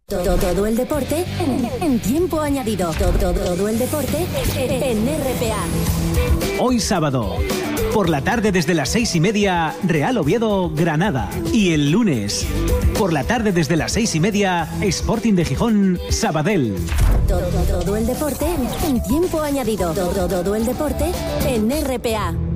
Todo el deporte en tiempo añadido. Todo el deporte en RPA. Hoy sábado, por la tarde desde las 6:30, Real Oviedo, Granada. Y el lunes, por la tarde desde las 6:30, Sporting de Gijón, Sabadell. Todo el deporte en tiempo añadido. Todo el deporte en RPA.